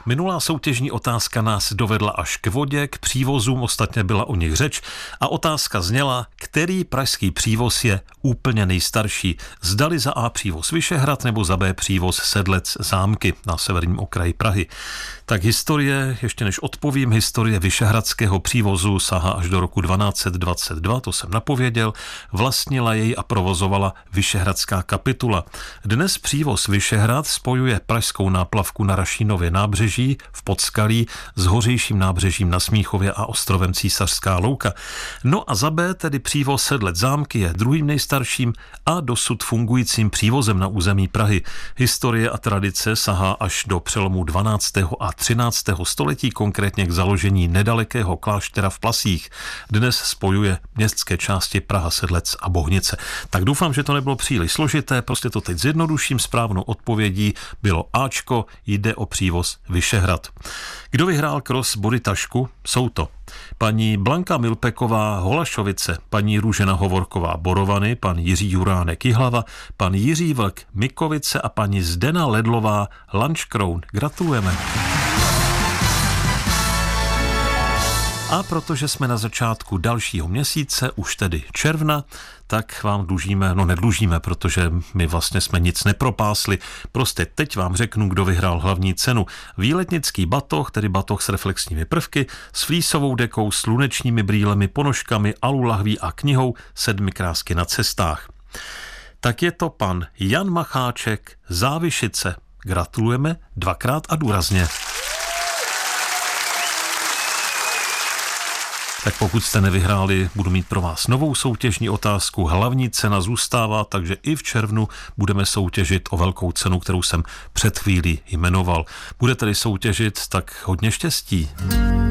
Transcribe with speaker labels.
Speaker 1: Minulá soutěžní otázka nás dovedla až k vodě, k přívozům, ostatně byla o nich řeč a otázka zněla, který pražský přívoz je úplně nejstarší. Zdali za A přívoz Vyšehrad nebo za B přívoz Sedlec Zámky na severním okraji Prahy. Tak historie, ještě než odpovím, historie vyšehradského přívozu sahá až do roku 1222, to jsem napověděl, vlastnila jej a provozovala Vyšehradská kapitula. Dnes přívoz Vyšehrad spojuje pražskou náplavku na Rašínově nábřeží v Podskalí s hořejším nábřežím na Smíchově a ostrovem Císařská Louka. No a za B tedy přívoz Sedlec Zámky je druhým nejstarším a dosud fungujícím přívozem na území Prahy. Historie a tradice sahá až do přelomu 12. a 13. století, konkrétně k založení nedalekého kláštera v Plasích. Dnes spojuje městské části Praha, Sedlec a Bohnice. Tak doufám, že to nebylo příliš složité, prostě to teď zjednoduším. Správnou odpovědí bylo Ačko, jde o přívoz Vyšehrad. Kdo vyhrál kros Body tašku? Jsou to paní Blanka Milpeková Holašovice, paní Růžena Hovorková Borovany, pan Jiří Juránek Jihlava, pan Jiří Vlk Mikovice a paní Zdena Ledlová Lanškroun. Gratulujeme. A protože jsme na začátku dalšího měsíce, už tedy června, tak vám nedlužíme, protože my vlastně jsme nic nepropásli. Prostě teď vám řeknu, kdo vyhrál hlavní cenu. Výletnický batoh, tedy batoh s reflexními prvky, s flísovou dekou, slunečními brýlemi, ponožkami, alulahví a knihou 7 krásky na cestách. Tak je to pan Jan Macháček, Závišice. Gratulujeme dvakrát a důrazně. Tak pokud jste nevyhráli, budu mít pro vás novou soutěžní otázku. Hlavní cena zůstává, takže i v červnu budeme soutěžit o velkou cenu, kterou jsem před chvílí jmenoval. Bude tedy soutěžit, tak hodně štěstí.